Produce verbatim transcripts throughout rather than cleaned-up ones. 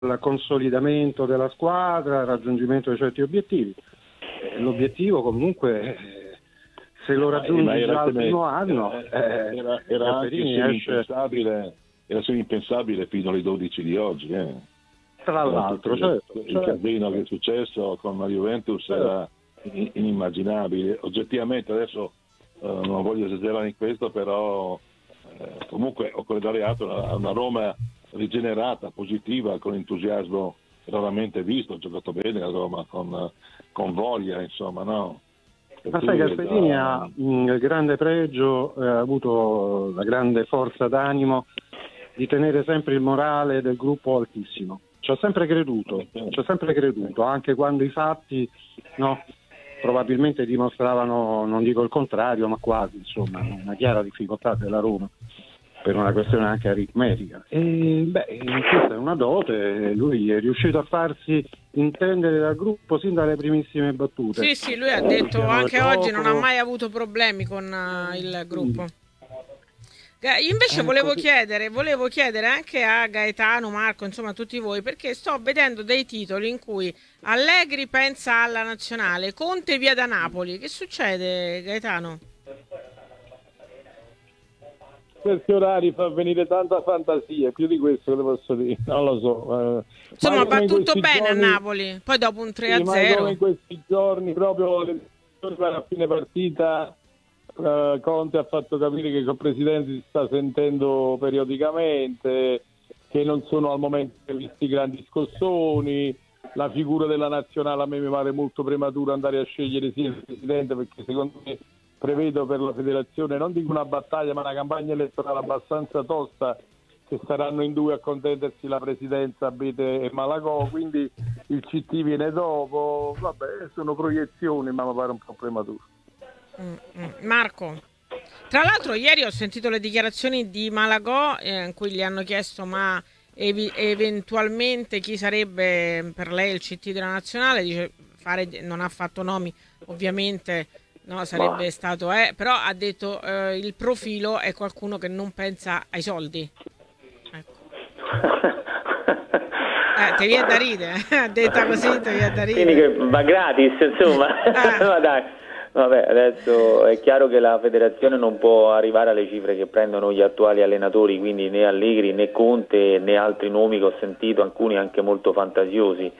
al consolidamento della squadra, al raggiungimento di certi obiettivi. Eh, l'obiettivo comunque, eh, se lo raggiungi eh, già al come, primo anno, era, eh, era, era anche impensabile, era impensabile fino alle dodici di oggi. Eh. Tra l'altro, certo, il certo. casino che è successo con la Juventus certo. era inimmaginabile. Oggettivamente adesso eh, non voglio esagerare in questo, però eh, comunque occorre dare atto a una Roma rigenerata, positiva, con entusiasmo raramente visto, ha giocato bene la Roma con, con voglia, insomma, no? Ma sai, Gasperini da... ha mh, il grande pregio, eh, ha avuto la grande forza d'animo di tenere sempre il morale del gruppo altissimo. Ci ho sempre creduto, ci ho sempre creduto, anche quando i fatti, no, probabilmente dimostravano, non dico il contrario, ma quasi, insomma, una chiara difficoltà della Roma, per una questione anche aritmetica. E beh, questa è una dote, lui è riuscito a farsi intendere dal gruppo sin dalle primissime battute. Sì, sì, lui ha detto anche oggi non ha mai avuto problemi con uh, il gruppo. Io invece volevo chiedere, volevo chiedere anche a Gaetano, Marco, insomma a tutti voi, perché sto vedendo dei titoli in cui Allegri pensa alla nazionale, Conte via da Napoli. Che succede, Gaetano? Questi orari fa venire tanta fantasia, più di questo che le posso dire, non lo so. Eh, insomma va tutto bene giorni, a Napoli, poi dopo un tre a zero. Sì, ma come in questi giorni, proprio a fine partita, Uh, Conte ha fatto capire che col presidente si sta sentendo periodicamente, che non sono al momento previsti grandi scossoni. La figura della nazionale a me mi pare molto prematuro andare a scegliere sia il presidente, perché secondo me prevedo per la federazione, non dico una battaglia, ma una campagna elettorale abbastanza tosta, che saranno in due a contendersi la presidenza, Abete e Malagò, quindi il C T viene dopo. Vabbè, sono proiezioni, ma mi pare un po' prematuro. Marco, tra l'altro ieri ho sentito le dichiarazioni di Malagò eh, in cui gli hanno chiesto ma ev- eventualmente chi sarebbe per lei il C T della nazionale, dice fare, non ha fatto nomi ovviamente, no, sarebbe ma... stato eh, però ha detto eh, il profilo è qualcuno che non pensa ai soldi, ecco. eh, ti viene da ridere, ha detto così, ti viene da ridere, quindi che va gratis, insomma. Ah. Ma dai. Vabbè, adesso è chiaro che la federazione non può arrivare alle cifre che prendono gli attuali allenatori, quindi né Allegri né Conte né altri nomi che ho sentito, alcuni anche molto fantasiosi,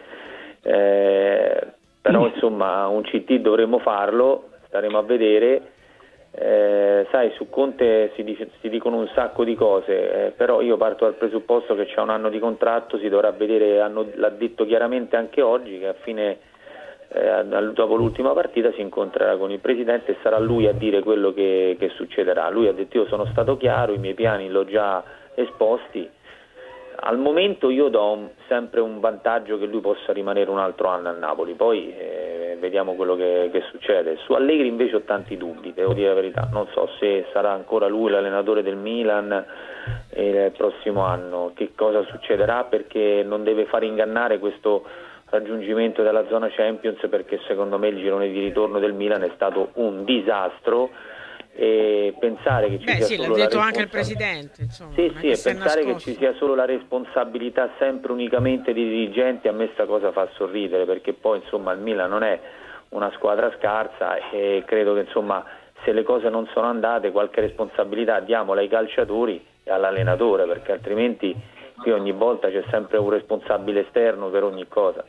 eh, però insomma un C T dovremmo farlo, staremo a vedere. Eh, sai, su Conte si, dice, si dicono un sacco di cose, eh, però io parto dal presupposto che c'è un anno di contratto, si dovrà vedere, hanno, l'ha detto chiaramente anche oggi, che a fine Eh, dopo l'ultima partita si incontrerà con il presidente e sarà lui a dire quello che, che succederà. Lui ha detto io sono stato chiaro, i miei piani l'ho già esposti, al momento io do un, sempre un vantaggio che lui possa rimanere un altro anno a Napoli, poi eh, vediamo quello che, che succede. Su Allegri invece ho tanti dubbi, devo dire la verità, non so se sarà ancora lui l'allenatore del Milan eh, il prossimo anno, che cosa succederà, perché non deve fare ingannare questo raggiungimento della zona Champions, perché secondo me il girone di ritorno del Milan è stato un disastro, e pensare che ci Beh, sia sì, solo l'ha la detto responsab- anche il presidente, insomma, sì, sì, che e pensare che ci sia solo la responsabilità sempre unicamente dei dirigenti, a me sta cosa fa sorridere, perché poi insomma il Milan non è una squadra scarsa e credo che insomma se le cose non sono andate qualche responsabilità diamola ai calciatori e all'allenatore, perché altrimenti qui ogni volta c'è sempre un responsabile esterno per ogni cosa.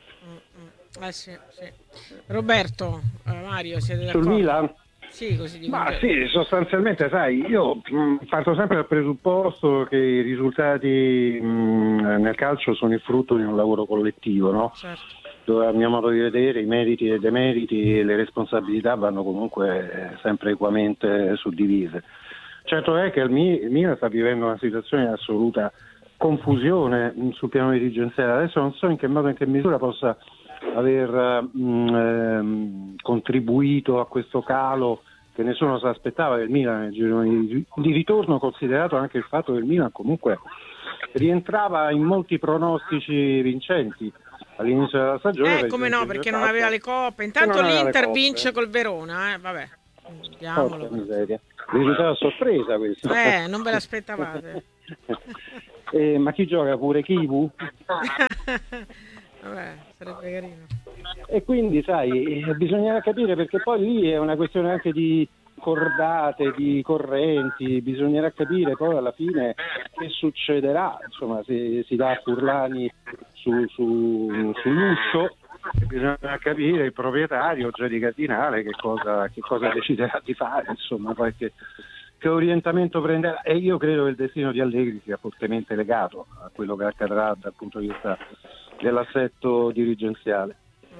Eh sì, sì. Roberto, eh, Mario, siete d'accordo? Sul Milan? Sì, così dico. Ma sì, sostanzialmente, sai, io mh, parto sempre dal presupposto che i risultati mh, nel calcio sono il frutto di un lavoro collettivo, no? Certo. Dove a mio modo di vedere i meriti e i demeriti e le responsabilità vanno comunque sempre equamente suddivise. Certo è che il, Mi- il Milan sta vivendo una situazione di assoluta confusione mh, sul piano dirigenziale. Adesso non so in che modo e in che misura possa aver mh, ehm, contribuito a questo calo che nessuno si aspettava del Milan nel girone di, di ritorno, considerato anche il fatto che il Milan comunque rientrava in molti pronostici vincenti all'inizio della stagione. Eh, come no, perché non aveva le coppe. Intanto l'Inter vince col Verona, eh, vabbè. Diamolo. Miseria. Risultato a sorpresa questo. Eh, non ve l'aspettavate. Eh, ma chi gioca pure Kivu? Vabbè, sarebbe carino. E quindi, sai, bisogna capire, perché poi lì è una questione anche di cordate, di correnti, bisognerà capire poi alla fine che succederà, insomma, se si dà Furlani su, su, sull'uscio, bisogna capire il proprietario Geri Cardinale che cosa, che cosa deciderà di fare, insomma, poi che, che orientamento prenderà. E io credo che il destino di Allegri sia fortemente legato a quello che accadrà dal punto di vista dell'assetto dirigenziale.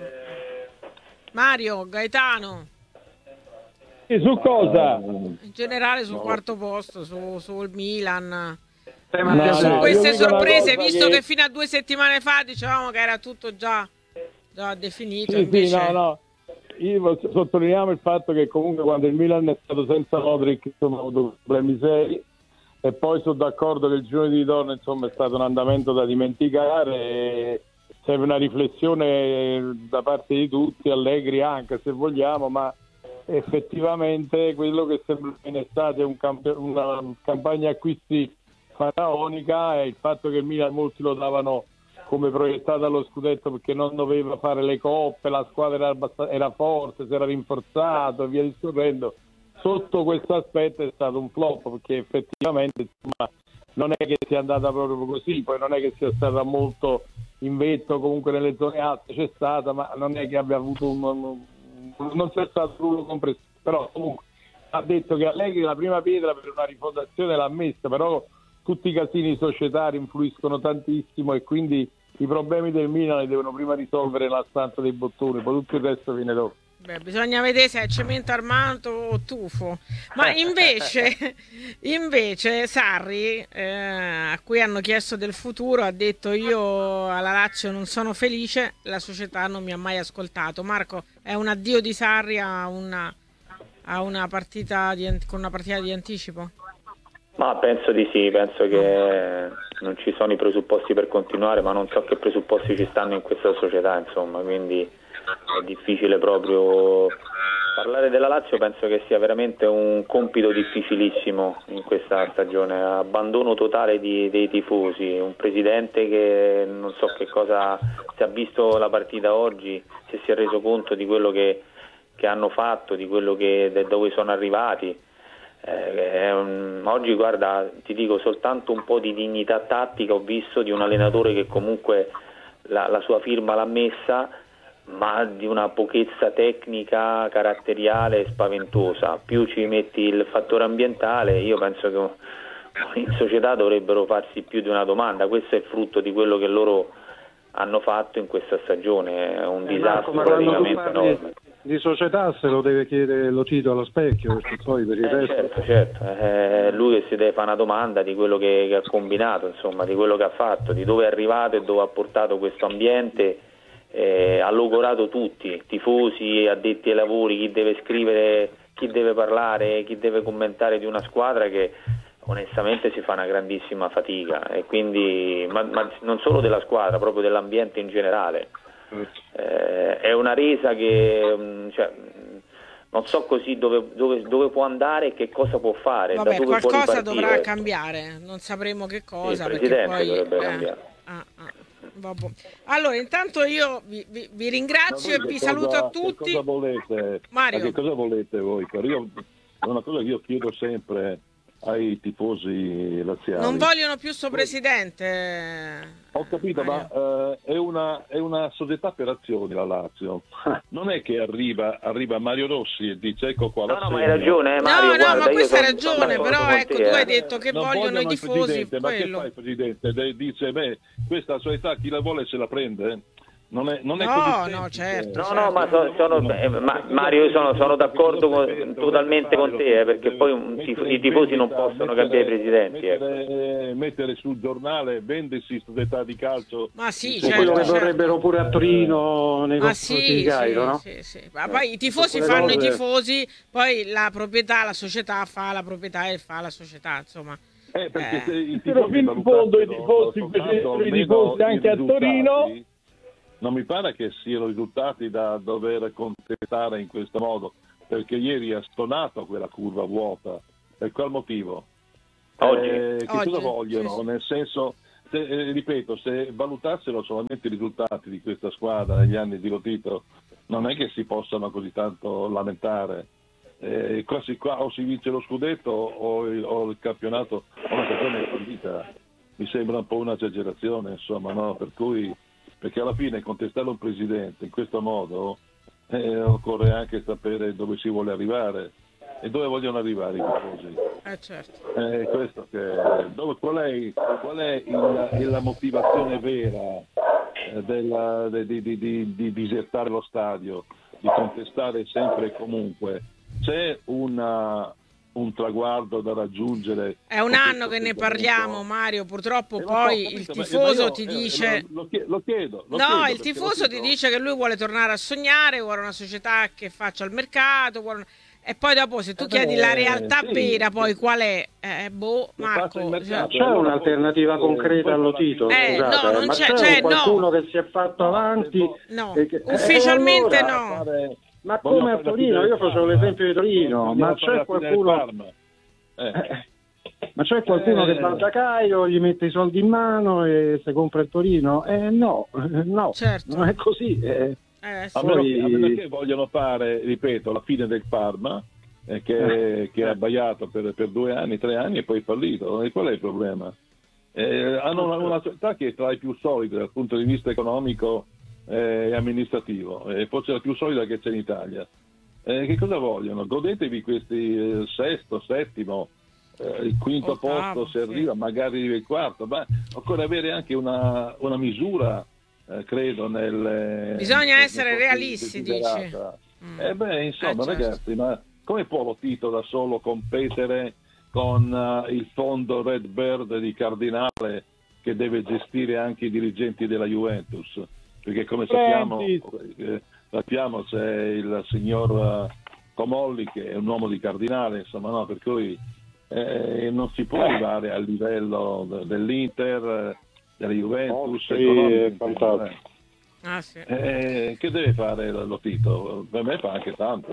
Mario, Gaetano. E su cosa? In generale sul quarto posto, su, sul Milan. Eh, ma no, su no, queste sorprese, visto che... che fino a due settimane fa dicevamo che era tutto già, già definito. Sì, invece... sì, no, no. Io sottolineiamo il fatto che comunque quando il Milan è stato senza Modric, insomma, ha avuto problemi seri, e poi sono d'accordo che il girone di ritorno, insomma, è stato un andamento da dimenticare e serve una riflessione da parte di tutti, Allegri anche se vogliamo, ma effettivamente quello che sembra in estate è un camp- una campagna acquisti faraonica, e il fatto che il Milan molti lo davano come proiettato allo scudetto perché non doveva fare le coppe, la squadra era, abbast- era forte, si era rinforzato e via discorrendo. Sotto questo aspetto è stato un flop, perché effettivamente, insomma, non è che sia andata proprio così, poi non è che sia stata molto in vetto, comunque nelle zone alte c'è stata, ma non è che abbia avuto un, un non c'è stato nulla compresso. Però comunque ha detto che Allegri la prima pietra per una rifondazione l'ha messa, però tutti i casini societari influiscono tantissimo e quindi i problemi del Milan li devono prima risolvere nella stanza dei bottoni, poi tutto il resto viene dopo. Beh, bisogna vedere se è cemento armato o tufo. Ma invece, invece Sarri, eh, a cui hanno chiesto del futuro, ha detto: io alla Lazio non sono felice, la società non mi ha mai ascoltato. Marco, è un addio di Sarri a una, a una partita di, con una partita di anticipo? Ma penso di sì, penso che non ci sono i presupposti per continuare, ma non so che presupposti ci stanno in questa società, insomma, quindi è difficile proprio parlare della Lazio. Penso che sia veramente un compito difficilissimo in questa stagione, abbandono totale di, dei tifosi, un presidente che non so che cosa, se ha visto la partita oggi, se si è reso conto di quello che, che hanno fatto, di quello che, da dove sono arrivati. Eh, un, oggi guarda, ti dico, soltanto un po' di dignità tattica ho visto di un allenatore che comunque la, la sua firma l'ha messa, ma di una pochezza tecnica, caratteriale spaventosa. Più ci metti il fattore ambientale, io penso che in società dovrebbero farsi più di una domanda. Questo è il frutto di quello che loro hanno fatto in questa stagione, è un eh, disastro Marco, praticamente enorme. Di società se lo deve chiedere lo Tito allo specchio, perché poi per il eh, resto... certo, certo. Eh, lui che si deve fare una domanda di quello che, che ha combinato, insomma, di quello che ha fatto, di dove è arrivato e dove ha portato questo ambiente. Eh, ha logorato tutti, tifosi, addetti ai lavori, chi deve scrivere, chi deve parlare, chi deve commentare di una squadra che onestamente si fa una grandissima fatica, e quindi ma, ma non solo della squadra, proprio dell'ambiente in generale. Eh, è una resa che cioè, non so così dove, dove, dove può andare e che cosa può fare. Vabbè, da dove qualcosa può dovrà ecco. cambiare, non sapremo che cosa. Il presidente poi, dovrebbe eh, cambiare. Ah, ah, vabbè. Allora, intanto io vi, vi, vi ringrazio e vi cosa, saluto a tutti. Che cosa volete? Mario. Che cosa volete voi? Io, è una cosa che io chiedo sempre ai tifosi laziali. Non vogliono più sto presidente. Ho capito, Mario. ma eh, è, una, è una società per azioni la Lazio. Non è che arriva, arriva Mario Rossi e dice ecco qua. No, no, ma hai ragione, eh, Mario. No, no, guarda, ma questa hai ragione, però ecco, te, tu eh. hai detto che non vogliono i tifosi. Ma che fa il presidente? Dice, beh, questa società chi la vuole se la prende? Non è, non è no, così no, certo. No, certo. no, ma, so, sono, eh, ma Mario, io sono, sono d'accordo con, totalmente con te, eh, perché poi un tifo, i tifosi non possono cambiare i presidenti. Mettere, ecco. mettere sul giornale, vendersi società di calcio. Ma sì, quello certo, che certo. vorrebbero pure a Torino nei Ma confronti sì, di Cairo, sì, no? sì, sì. Ma poi i tifosi Quelle fanno cose... i tifosi, poi la proprietà, la società fa la proprietà e fa la società, insomma. Eh, perché Eh. se i Però tifosi fino in fondo i valutassero tifosi soltanto facessero i almeno tifosi anche i a Torino. risultati, non mi pare che siano risultati da dover contestare in questo modo, perché ieri ha stonato quella curva vuota. Per qual motivo? Oggi. Eh, che Oggi, cosa vogliono? Sì, sì. Nel senso, se, eh, ripeto, se valutassero solamente i risultati di questa squadra negli anni di Lotito, non è che si possano così tanto lamentare. Eh, quasi qua o si vince lo scudetto o il, o il campionato o la stagione è fallita. Mi sembra un po' un'esagerazione, insomma, no? Per cui, perché alla fine contestare un presidente in questo modo eh, occorre anche sapere dove si vuole arrivare e dove vogliono arrivare i tifosi. Eh, certo. Eh, questo che, dove, qual è, qual è il, il, la motivazione vera eh, della, de, di, di, di, di disertare lo stadio, di contestare sempre e comunque? C'è una, un traguardo da raggiungere. È un anno che ne parliamo, Mario, purtroppo eh, poi so, il capito, tifoso io, ti eh, dice lo, lo chiedo, lo chiedo no, chiedo, il tifoso ti chiedo. dice che lui vuole tornare a sognare, vuole una società che faccia il mercato, vuole... e poi dopo se tu Eh chiedi beh, la realtà sì, vera poi sì. qual è? Eh, boh, Marco, cioè... C'è un'alternativa concreta allo Tito? Eh, Scusate, no, non ma c'è, c'è, cioè, qualcuno no. che si è fatto avanti? No, e che- ufficialmente e allora- no. Ma come a Torino? Io facevo l'esempio di Torino, ma c'è qualcuno... Eh. Eh, ma c'è qualcuno Eh. che va da Caio, gli mette i soldi in mano e si compra il Torino? Eh no, eh, no, Certo. non è così. eh. Eh, sì. A meno, Poi- che, a meno che vogliono fare, ripeto, la fine del Parma, eh, che, che ha abbaiato per, per due anni, tre anni e poi fallito. E qual è il problema? Eh, hanno una, una società che è tra le più solide dal punto di vista economico eh, e amministrativo, e forse la più solida che c'è in Italia. Eh, che cosa vogliono? Godetevi questi eh, sesto, settimo, eh, il quinto Ottavo, posto se sì. arriva, magari il quarto, ma occorre avere anche una, una misura, eh, credo, nel... Bisogna nel- essere nel- realisti, desiderata. dice. Mm. Eh beh, insomma, Eh, certo. ragazzi, ma come può lo Tito da solo competere con uh, il fondo Red Bird di Cardinale che deve gestire anche i dirigenti della Juventus? Perché come sappiamo, eh, sappiamo c'è il signor uh, Comolli che è un uomo di Cardinale, insomma, no, per cui eh, non si può arrivare al livello de- dell'Inter, della Juventus. Oh, sì, economico, è fantastico. Ah, sì. eh, che deve fare lo Tito? Per me fa anche tanto.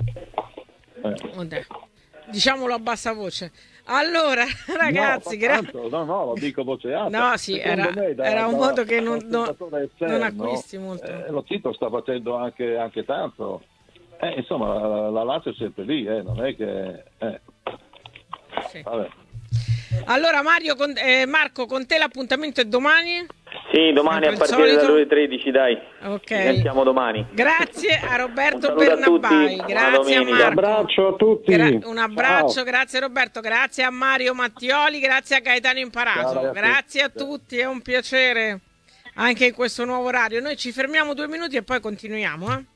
Eh. Oddio. Diciamolo a bassa voce. Allora, ragazzi, no, gra- tanto, no, no, lo dico voce alta. No, sì, Secondo era, me, da- era un da- modo che non, da non- spettatore esterno, non acquisti molto. eh, lo Tito sta facendo anche, anche tanto. Eh, insomma, la, la Lazio è sempre lì, eh, non è che... Eh. Sì. Vabbè. Allora, Mario, con- eh, Marco, con te l'appuntamento è domani? Sì, domani Sempre a il partire solito? dalle ore tredici, dai. Ok. Ci sentiamo domani. Grazie a Roberto Un saluto a tutti, Bernabbai, buona grazie a domenica. Un Marco. abbraccio a tutti. Gra- un abbraccio, Ciao. grazie Roberto, grazie a Mario Mattioli, grazie a Gaetano Imparato, Ciao, ragazzi. grazie a tutti, è un piacere anche in questo nuovo orario. Noi ci fermiamo due minuti e poi continuiamo. Eh?